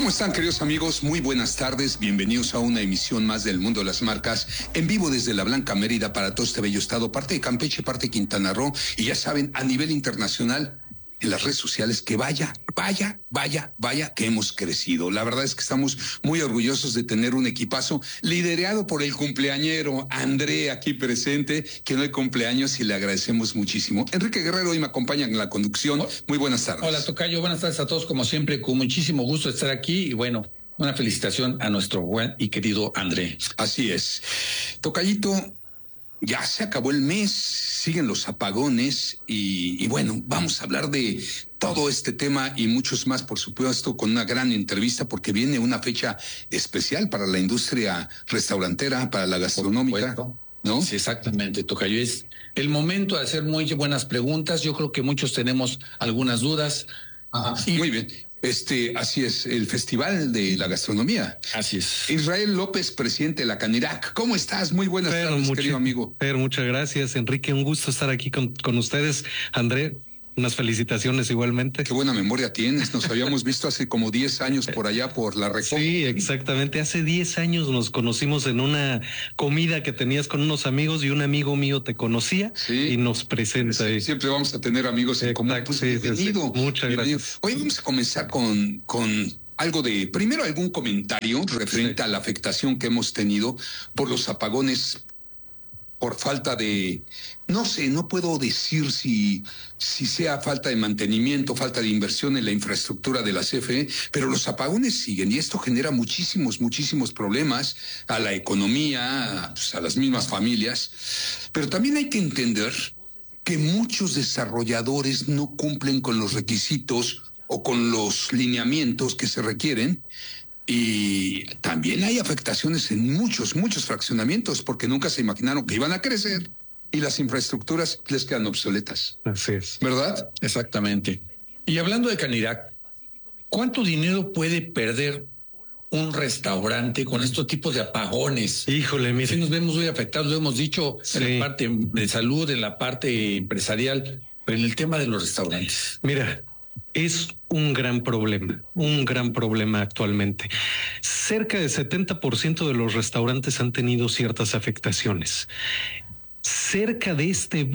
¿Cómo están, queridos amigos? Muy buenas tardes. Bienvenidos a una emisión más del Mundo de las Marcas, en vivo desde la Blanca Mérida para todo este bello estado, parte de Campeche, parte de Quintana Roo, y ya saben, a nivel internacional, en las redes sociales, que vaya, que hemos crecido. La verdad es que estamos muy orgullosos de tener un equipazo liderado por el cumpleañero André aquí presente, que no hay cumpleaños y le agradecemos muchísimo. Enrique Guerrero hoy me acompaña en la conducción. Muy buenas tardes. Hola, tocayo, buenas tardes a todos, como siempre, con muchísimo gusto de estar aquí y bueno, una felicitación a nuestro buen y querido André. Así es. Tocayito, ya se acabó el mes, siguen los apagones y bueno, vamos a hablar de todo este tema y muchos más, por supuesto, con una gran entrevista porque viene una fecha especial para la industria restaurantera, para la gastronómica, ¿no? Sí, exactamente, tocayo. Es el momento de hacer muy buenas preguntas. Yo creo que muchos tenemos algunas dudas. Muy bien. Así es, el Festival de la Gastronomía. Así es. Israel López, presidente de la Canirac. ¿Cómo estás? Muy buenas tardes, querido amigo. Muchas gracias, Enrique. Un gusto estar aquí con ustedes. André, unas felicitaciones igualmente. Qué buena memoria tienes. Nos habíamos visto hace como 10 años por allá, por la Reforma. Sí, exactamente. Hace 10 años nos conocimos en una comida que tenías con unos amigos y un amigo mío te conocía y nos presenta. Sí, siempre vamos a tener amigos en común. Pues, bienvenido. Muchas gracias. Hoy vamos a comenzar con algo de, primero algún comentario referente a la afectación que hemos tenido por los apagones, por falta de, no sé, no puedo decir si sea falta de mantenimiento, falta de inversión en la infraestructura de la CFE, pero los apagones siguen y esto genera muchísimos problemas a la economía, pues, a las mismas familias. Pero también hay que entender que muchos desarrolladores no cumplen con los requisitos o con los lineamientos que se requieren. Y también hay afectaciones en muchos fraccionamientos porque nunca se imaginaron que iban a crecer y las infraestructuras les quedan obsoletas. Así es. ¿Verdad? Exactamente. Y hablando de Canirac, ¿cuánto dinero puede perder un restaurante con estos tipos de apagones? Híjole, mire. Sí, nos vemos muy afectados, lo hemos dicho en la parte de salud, en la parte empresarial, pero en el tema de los restaurantes. Mira, es un gran problema actualmente. Cerca del 70% de los restaurantes han tenido ciertas afectaciones. Cerca de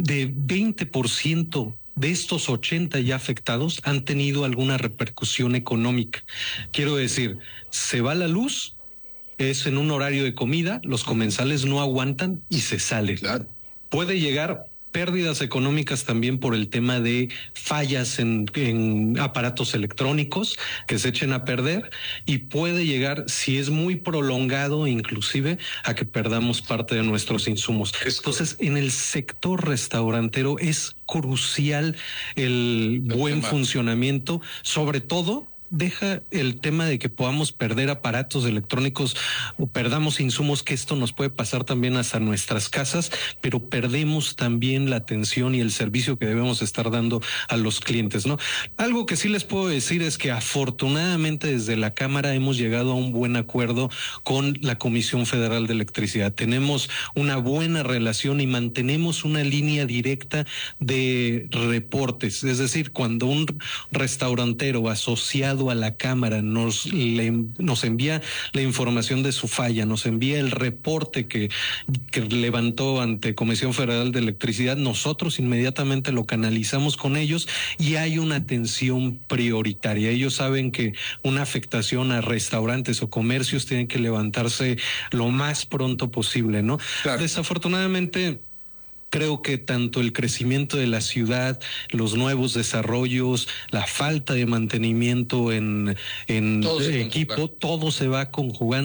20% de estos 80 ya afectados han tenido alguna repercusión económica. Quiero decir, se va la luz, es en un horario de comida, los comensales no aguantan y se salen. Claro. Puede llegar pérdidas económicas también por el tema de fallas en aparatos electrónicos que se echen a perder y puede llegar, si es muy prolongado, inclusive a que perdamos parte de nuestros insumos. Entonces, en el sector restaurantero es crucial el buen funcionamiento, sobre todo. Deja el tema de que podamos perder aparatos electrónicos o perdamos insumos, que esto nos puede pasar también hasta nuestras casas, pero perdemos también la atención y el servicio que debemos estar dando a los clientes, ¿no? Algo que sí les puedo decir es que afortunadamente desde la Cámara hemos llegado a un buen acuerdo con la Comisión Federal de Electricidad. Tenemos una buena relación y mantenemos una línea directa de reportes, es decir, cuando un restaurantero asociado a la Cámara nos envía la información de su falla, nos envía el reporte que levantó ante Comisión Federal de Electricidad, nosotros inmediatamente lo canalizamos con ellos y hay una atención prioritaria. Ellos saben que una afectación a restaurantes o comercios tiene que levantarse lo más pronto posible, ¿no? Claro. Desafortunadamente, creo que tanto el crecimiento de la ciudad, los nuevos desarrollos, la falta de mantenimiento en equipo, todo se va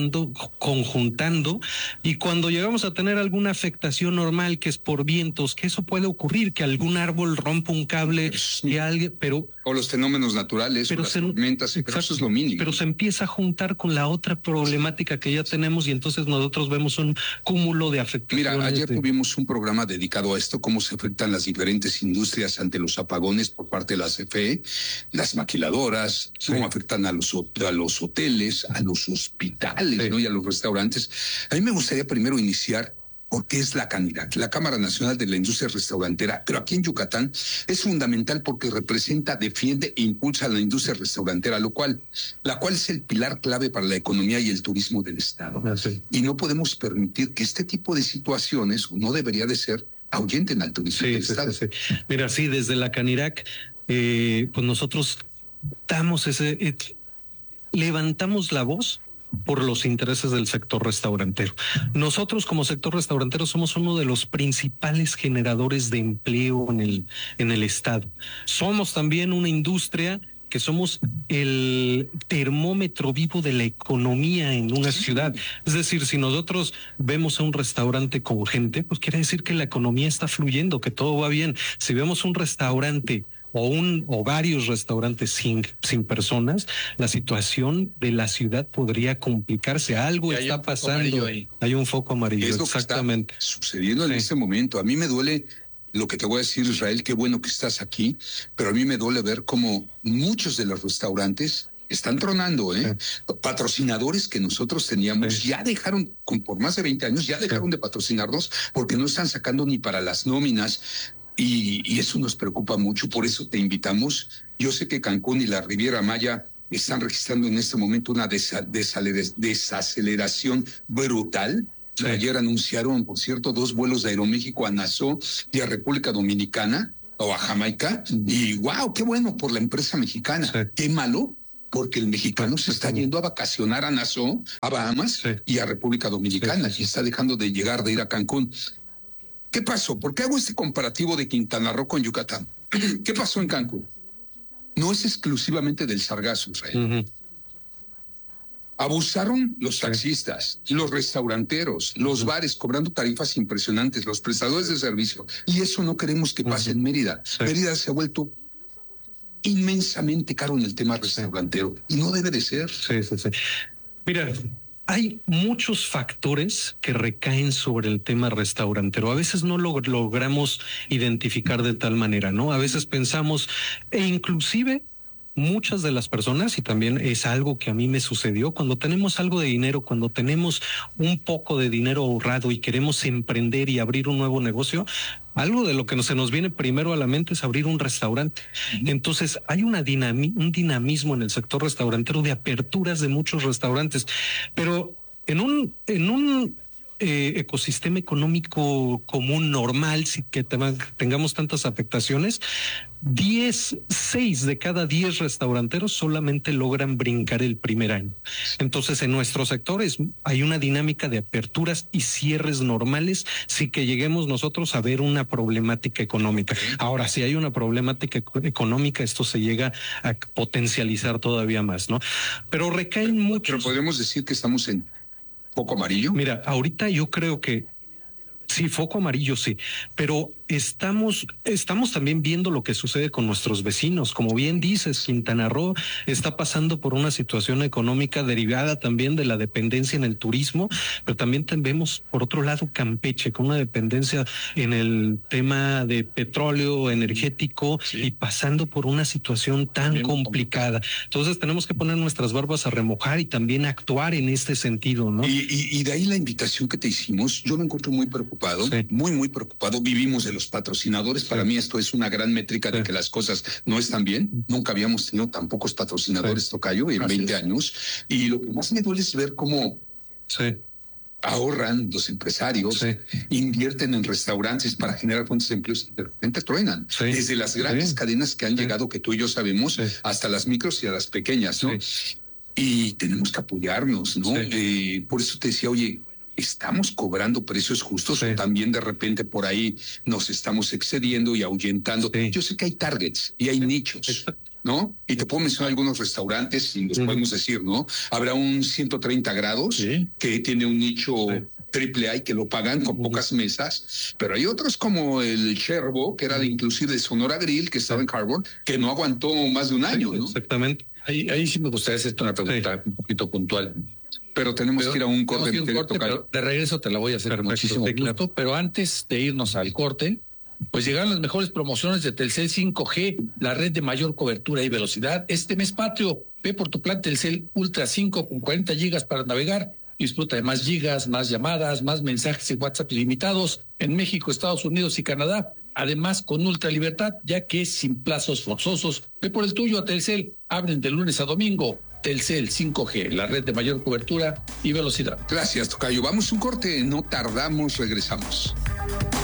conjuntando, y cuando llegamos a tener alguna afectación normal, que es por vientos, que eso puede ocurrir, que algún árbol rompa un cable, y alguien, o los fenómenos naturales, pero las tormentas, pero eso es lo mínimo. Pero se empieza a juntar con la otra problemática que ya tenemos y entonces nosotros vemos un cúmulo de afectaciones. Mira, ayer tuvimos un programa dedicado a esto, cómo se afectan las diferentes industrias ante los apagones por parte de la CFE, las maquiladoras, cómo afectan a los hoteles, a los hospitales, ¿no? Y a los restaurantes. A mí me gustaría primero iniciar porque es la CANIRAC, la Cámara Nacional de la Industria Restaurantera, pero aquí en Yucatán es fundamental porque representa, defiende e impulsa la industria restaurantera, la cual es el pilar clave para la economía y el turismo del Estado. Sí. Y no podemos permitir que este tipo de situaciones, no debería de ser, ahuyenten al turismo del Estado. Sí. Mira, sí, desde la CANIRAC, pues nosotros damos levantamos la voz por los intereses del sector restaurantero. Nosotros como sector restaurantero somos uno de los principales generadores de empleo en el estado. Somos también una industria que somos el termómetro vivo de la economía en una ciudad. Es decir, si nosotros vemos a un restaurante con gente, pues quiere decir que la economía está fluyendo, que todo va bien. Si vemos un restaurante o varios restaurantes sin personas, la situación de la ciudad podría complicarse. Algo está pasando. Hay un foco amarillo. Es lo exactamente. Que está sucediendo en este momento. A mí me duele lo que te voy a decir, Israel, qué bueno que estás aquí, pero a mí me duele ver cómo muchos de los restaurantes están tronando, ¿eh? Sí. Patrocinadores que nosotros teníamos ya dejaron, por más de 20 años, ya dejaron de patrocinarnos porque no están sacando ni para las nóminas. Y eso nos preocupa mucho, por eso te invitamos. Yo sé que Cancún y la Riviera Maya están registrando en este momento una desaceleración brutal. Sí. Ayer anunciaron, por cierto, 2 vuelos de Aeroméxico a Nassau y a República Dominicana o a Jamaica. Y wow, qué bueno por la empresa mexicana. Sí. Qué malo, porque el mexicano se está yendo a vacacionar a Nassau, a Bahamas y a República Dominicana y está dejando de ir a Cancún. ¿Qué pasó? ¿Por qué hago este comparativo de Quintana Roo con Yucatán? ¿Qué pasó en Cancún? No es exclusivamente del sargazo, Israel. Abusaron los taxistas, los restauranteros, los bares, cobrando tarifas impresionantes, los prestadores de servicio. Y eso no queremos que pase en Mérida. Mérida se ha vuelto inmensamente caro en el tema restaurantero y no debe de ser. Sí. Mira, hay muchos factores que recaen sobre el tema restaurantero. A veces no lo logramos identificar de tal manera, ¿no? A veces pensamos, e inclusive muchas de las personas, y también es algo que a mí me sucedió, cuando tenemos algo de dinero, cuando tenemos un poco de dinero ahorrado y queremos emprender y abrir un nuevo negocio, algo de lo que se nos viene primero a la mente es abrir un restaurante. Entonces hay un dinamismo en el sector restaurantero de aperturas de muchos restaurantes, pero en un ecosistema económico común normal, sin que tengamos tantas afectaciones, 6 de cada 10 restauranteros solamente logran brincar el primer año. Entonces, en nuestros sectores hay una dinámica de aperturas y cierres normales sin que lleguemos nosotros a ver una problemática económica. Ahora, si hay una problemática económica, esto se llega a potencializar todavía más, ¿no? Pero recaen mucho. Pero podemos decir que estamos en foco amarillo. Mira, ahorita yo creo que sí, foco amarillo, sí, pero estamos también viendo lo que sucede con nuestros vecinos. Como bien dices, Quintana Roo está pasando por una situación económica derivada también de la dependencia en el turismo, pero también vemos por otro lado Campeche con una dependencia en el tema de petróleo energético y pasando por una situación tan bien complicada. Entonces tenemos que poner nuestras barbas a remojar y también actuar en este sentido, ¿no? Y de ahí la invitación que te hicimos. Yo me encuentro muy preocupado, muy preocupado. Vivimos de los patrocinadores. Para mí esto es una gran métrica de que las cosas no están bien. Nunca habíamos tenido tan pocos patrocinadores, Tocayo, en 20 años. Y lo que más me duele es ver cómo ahorran los empresarios, invierten en restaurantes para generar fuentes de empleos y de repente truenan. Desde las grandes cadenas que han llegado, que tú y yo sabemos, hasta las micros y a las pequeñas, ¿no? Y tenemos que apoyarnos, ¿no? Por eso te decía, oye, ¿estamos cobrando precios justos o también de repente por ahí nos estamos excediendo y ahuyentando? Yo sé que hay targets y hay nichos, ¿no? Y te puedo mencionar algunos restaurantes y los podemos decir, ¿no? Habrá un 130 grados que tiene un nicho AAA que lo pagan con pocas mesas, pero hay otros como el Cherbo, que era inclusive de Sonora Grill, que estaba en Harbor, que no aguantó más de un año, ¿no? Exactamente. Ahí sí me gustaría hacerte una pregunta un poquito puntual. Pero tenemos que ir a un corte. Pero de regreso te la voy a hacer con muchísimo gusto. Pero antes de irnos al corte, pues llegaron las mejores promociones de Telcel 5G, la red de mayor cobertura y velocidad. Este mes patrio, ve por tu plan Telcel Ultra 5 con 40 gigas para navegar Disfruta de más gigas, más llamadas, más mensajes y WhatsApp ilimitados en México, Estados Unidos y Canadá. Además, con ultra libertad, ya que es sin plazos forzosos. Ve por el tuyo a Telcel. Abren de lunes a domingo. Telcel 5G, la red de mayor cobertura y velocidad. Gracias, tocayo. Vamos a un corte, no tardamos, regresamos.